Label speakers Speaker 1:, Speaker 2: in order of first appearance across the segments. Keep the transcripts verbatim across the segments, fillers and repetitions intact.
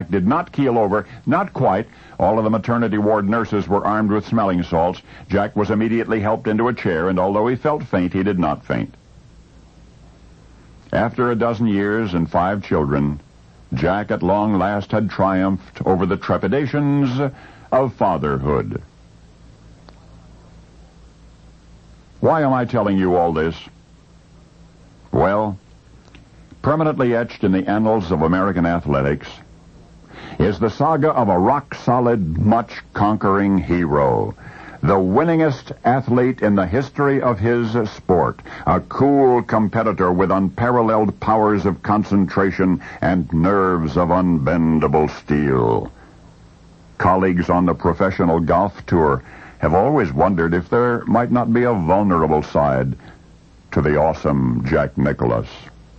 Speaker 1: Jack did not keel over, not quite. All of the maternity ward nurses were armed with smelling salts. Jack was immediately helped into a chair, and although he felt faint, he did not faint. After a dozen years and five children, Jack at long last had triumphed over the trepidations of fatherhood. Why am I telling you all this? Well, permanently etched in the annals of American athletics is the saga of a rock-solid, much-conquering hero, the winningest athlete in the history of his sport, a cool competitor with unparalleled powers of concentration and nerves of unbendable steel. Colleagues on the professional golf tour have always wondered if there might not be a vulnerable side to the awesome Jack Nicklaus.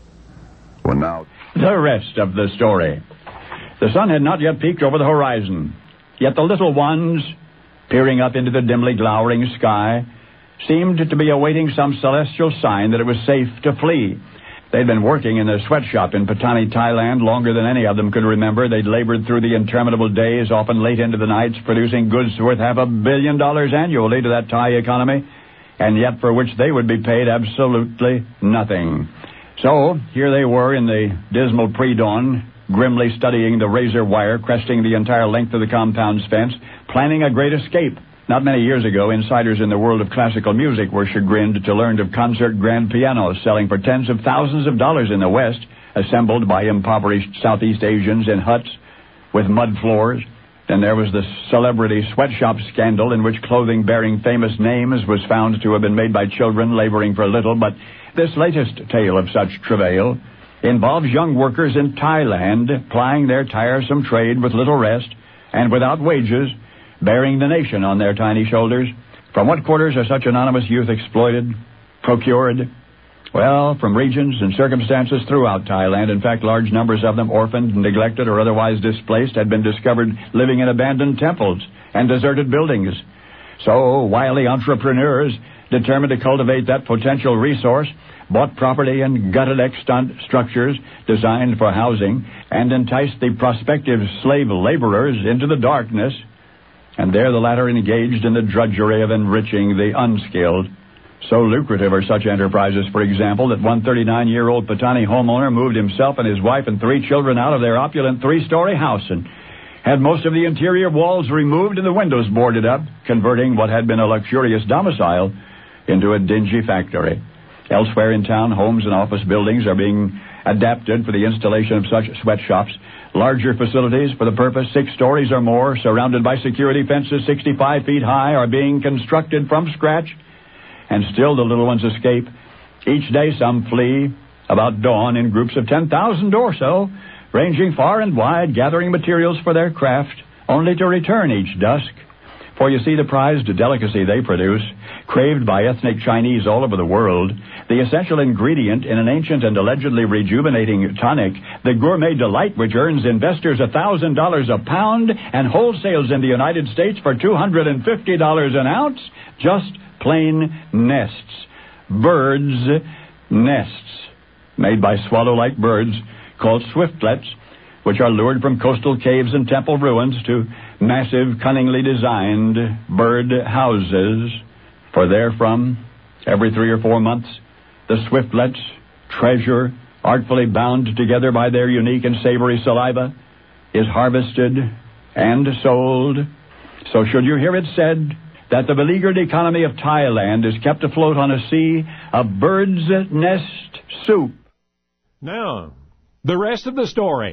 Speaker 1: Well, now,
Speaker 2: the rest of the story. The sun had not yet peaked over the horizon, yet the little ones, peering up into the dimly glowering sky, seemed to be awaiting some celestial sign that it was safe to flee. They'd been working in a sweatshop in Patani, Thailand, longer than any of them could remember. They'd labored through the interminable days, often late into the nights, producing goods worth half a billion dollars annually to that Thai economy, and yet for which they would be paid absolutely nothing. So, here they were in the dismal pre-dawn, grimly studying the razor wire cresting the entire length of the compound's fence, planning a great escape. Not many years ago, insiders in the world of classical music were chagrined to learn of concert grand pianos selling for tens of thousands of dollars in the West, assembled by impoverished Southeast Asians in huts with mud floors. Then there was the celebrity sweatshop scandal in which clothing bearing famous names was found to have been made by children laboring for little. But this latest tale of such travail involves young workers in Thailand plying their tiresome trade with little rest and without wages, bearing the nation on their tiny shoulders. From what quarters are such anonymous youth exploited, procured? Well, from regions and circumstances throughout Thailand. In fact, large numbers of them, orphaned, neglected, or otherwise displaced, had been discovered living in abandoned temples and deserted buildings. So, wily entrepreneurs, determined to cultivate that potential resource, bought property and gutted extant structures designed for housing and enticed the prospective slave laborers into the darkness, and there the latter engaged in the drudgery of enriching the unskilled. So lucrative are such enterprises, for example, that one thirty-nine-year-old Patani homeowner moved himself and his wife and three children out of their opulent three-story house and had most of the interior walls removed and the windows boarded up, converting what had been a luxurious domicile into a dingy factory. Elsewhere in town, homes and office buildings are being adapted for the installation of such sweatshops. Larger facilities for the purpose, six stories or more, surrounded by security fences sixty-five feet high, are being constructed from scratch. And still the little ones escape. Each day some flee, about dawn, in groups of ten thousand or so, ranging far and wide, gathering materials for their craft, only to return each dusk. For you see, the prized delicacy they produce, craved by ethnic Chinese all over the world, the essential ingredient in an ancient and allegedly rejuvenating tonic, the gourmet delight which earns investors one thousand dollars a pound and wholesales in the United States for two hundred fifty dollars an ounce, just plain nests. Birds' nests, made by swallow-like birds called swiftlets, which are lured from coastal caves and temple ruins to massive, cunningly designed bird houses. For therefrom, every three or four months, the swiftlets, treasure, artfully bound together by their unique and savory saliva, is harvested and sold. So should you hear it said that the beleaguered economy of Thailand is kept afloat on a sea of bird's nest soup.
Speaker 3: Now, the rest of the story.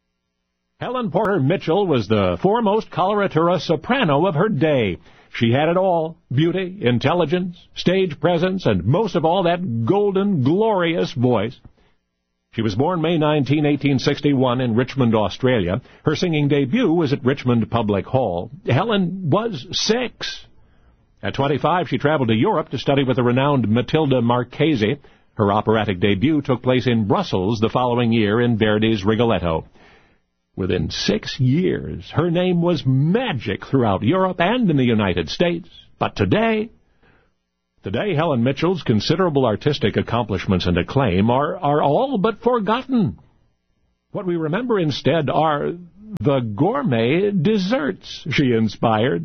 Speaker 3: Helen Porter Mitchell was the foremost coloratura soprano of her day. She had it all: beauty, intelligence, stage presence, and most of all, that golden, glorious voice. She was born May nineteenth, eighteen sixty-one in Richmond, Australia. Her singing debut was at Richmond Public Hall. Helen was six. At twenty-five, she traveled to Europe to study with the renowned Matilda Marchesi. Her operatic debut took place in Brussels the following year in Verdi's Rigoletto. Within six years, her name was magic throughout Europe and in the United States. But today, today Helen Mitchell's considerable artistic accomplishments and acclaim are, are all but forgotten. What we remember instead are the gourmet desserts she inspired.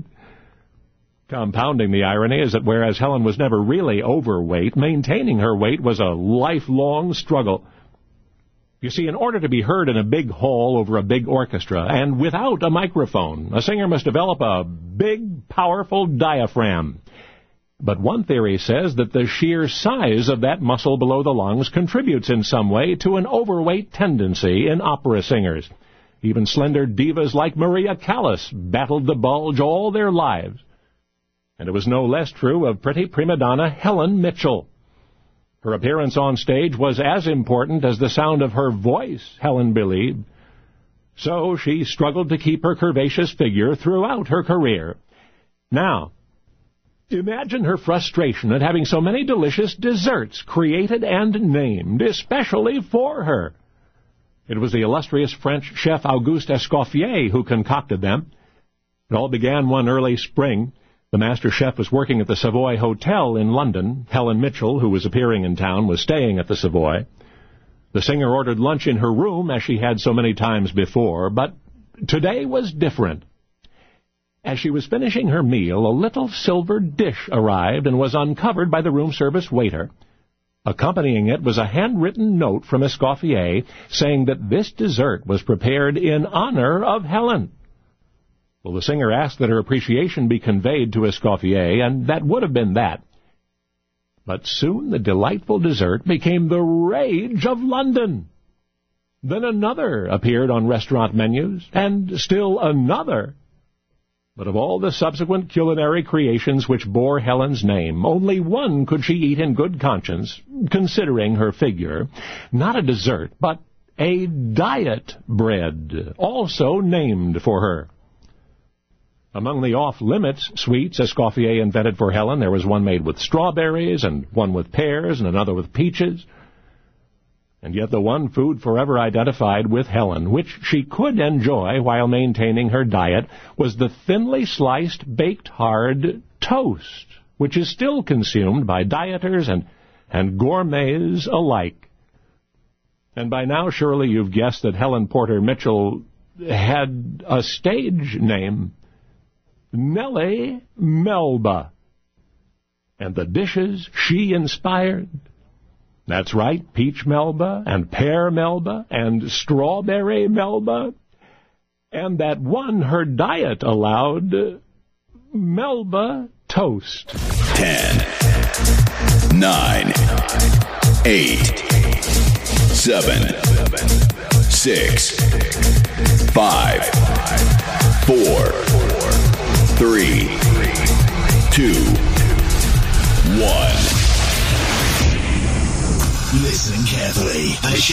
Speaker 3: Compounding the irony is that whereas Helen was never really overweight, maintaining her weight was a lifelong struggle. You see, in order to be heard in a big hall over a big orchestra, and without a microphone, a singer must develop a big, powerful diaphragm. But one theory says that the sheer size of that muscle below the lungs contributes in some way to an overweight tendency in opera singers. Even slender divas like Maria Callas battled the bulge all their lives. And it was no less true of pretty prima donna Helen Mitchell. Her appearance on stage was as important as the sound of her voice, Helen believed. So she struggled to keep her curvaceous figure throughout her career. Now, imagine her frustration at having so many delicious desserts created and named, especially for her. It was the illustrious French chef Auguste Escoffier who concocted them. It all began one early spring. The master chef was working at the Savoy Hotel in London. Helen Mitchell, who was appearing in town, was staying at the Savoy. The singer ordered lunch in her room, as she had so many times before, but today was different. As she was finishing her meal, a little silver dish arrived and was uncovered by the room service waiter. Accompanying it was a handwritten note from Escoffier saying that this dessert was prepared in honor of Helen. Well, the singer asked that her appreciation be conveyed to Escoffier, and that would have been that. But soon the delightful dessert became the rage of London. Then another appeared on restaurant menus, and still another. But of all the subsequent culinary creations which bore Helen's name, only one could she eat in good conscience, considering her figure. Not a dessert, but a diet bread, also named for her. Among the off-limits sweets Escoffier invented for Helen, there was one made with strawberries, and one with pears, and another with peaches. And yet the one food forever identified with Helen, which she could enjoy while maintaining her diet, was the thinly sliced, baked hard toast, which is still consumed by dieters and, and gourmets alike. And by now, surely you've guessed that Helen Porter Mitchell had a stage name, Nellie Melba. And the dishes she inspired? That's right, peach Melba, and pear Melba, and strawberry Melba, and that one her diet allowed, Melba toast.
Speaker 4: Ten, nine, eight, seven, six, five, four, three, two, one.
Speaker 5: Listen carefully. The show